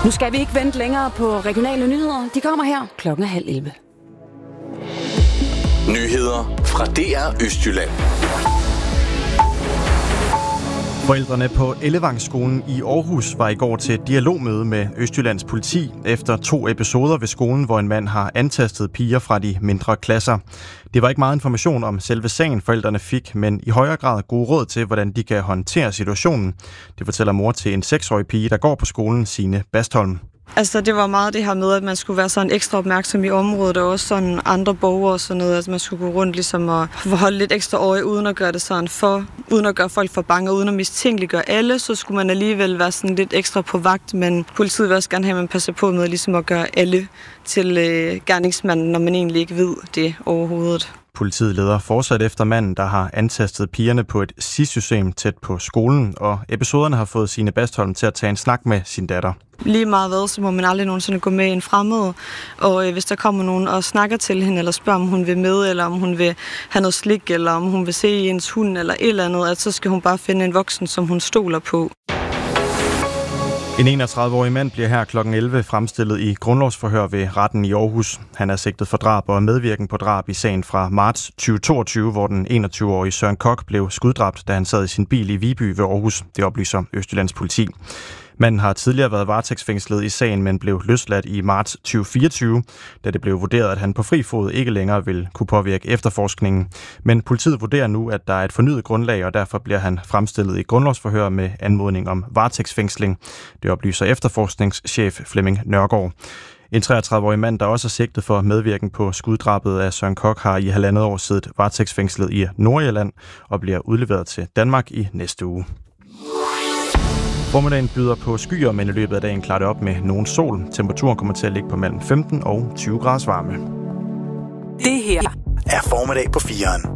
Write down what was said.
Nu skal vi ikke vente længere på regionale nyheder. De kommer her 10:30. Nyheder fra DR Østjylland. Forældrene på Ellevangsskolen i Aarhus var i går til et dialogmøde med Østjyllands politi efter 2 episoder ved skolen, hvor en mand har antastet piger fra de mindre klasser. Det var ikke meget information om selve sagen, forældrene fik, men i højere grad gode råd til, hvordan de kan håndtere situationen. Det fortæller mor til en 6-årig pige, der går på skolen, Signe Bastholm. Altså, det var meget det her med, at man skulle være sådan ekstra opmærksom i området, og også sådan andre borgere og sådan noget, at man skulle gå rundt ligesom og holde lidt ekstra øje, uden at gøre det sådan uden at gøre folk for bange, og uden at mistænkeliggøre alle, så skulle man alligevel være sådan lidt ekstra på vagt, men politiet vil også gerne have, at man passer på med ligesom at gøre alle til gerningsmanden, når man egentlig ikke ved det overhovedet. Politiet leder fortsat efter manden, der har antastet pigerne på et SIS-system tæt på skolen, og episoderne har fået Signe Bastholm til at tage en snak med sin datter. Lige meget hvad, så må man aldrig nogensinde gå med en fremmed, og hvis der kommer nogen og snakker til hende, eller spørger, om hun vil med, eller om hun vil have noget slik, eller om hun vil se ens hund, eller et eller andet, at så skal hun bare finde en voksen, som hun stoler på. En 31-årig mand bliver her kl. 11 fremstillet i grundlovsforhør ved retten i Aarhus. Han er sigtet for drab og medvirken på drab i sagen fra marts 2022, hvor den 21-årige Søren Kok blev skuddræbt, da han sad i sin bil i Viby ved Aarhus. Det oplyser Østjyllands politi. Manden har tidligere været varetægtsfængslet i sagen, men blev løsladt i marts 2024, da det blev vurderet, at han på fri fod ikke længere vil kunne påvirke efterforskningen. Men politiet vurderer nu, at der er et fornyet grundlag, og derfor bliver han fremstillet i grundlovsforhør med anmodning om varetægtsfængsling. Det oplyser efterforskningschef Flemming Nørgaard. En 33-årig mand, der også er sigtet for medvirken på skuddrabet af Søren Kok, har i 1,5 år siddet varetægtsfængslet i Nordjylland og bliver udleveret til Danmark i næste uge. Formiddagen byder på skyer, men i løbet af dagen klarer det op med nogen sol. Temperaturen kommer til at ligge på mellem 15 og 20 graders varme. Det her er formiddag på 4'eren.